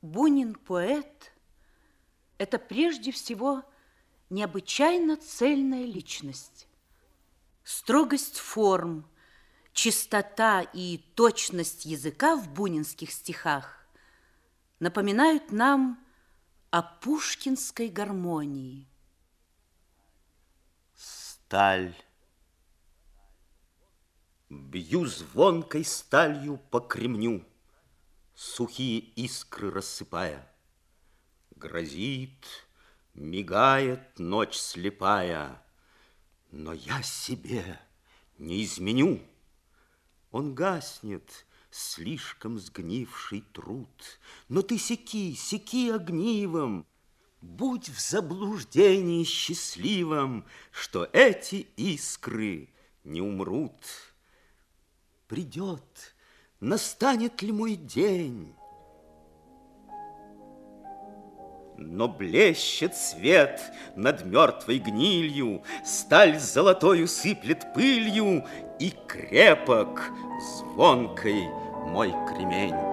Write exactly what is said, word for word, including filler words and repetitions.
Бунин поэт – это прежде всего необычайно цельная личность. Строгость форм, чистота и точность языка в бунинских стихах напоминают нам о пушкинской гармонии. Сталь. Бью звонкой сталью по кремню, сухие искры рассыпая. Грозит, мигает ночь слепая, но я себе не изменю. Он гаснет, слишком сгнивший труд, но ты секи, секи огнивом, будь в заблуждении счастливом, что эти искры не умрут. Придет, настанет ли мой день? Но блещет свет над мертвой гнилью, сталь золотою сыплет пылью, и крепок звонкой мой кремень.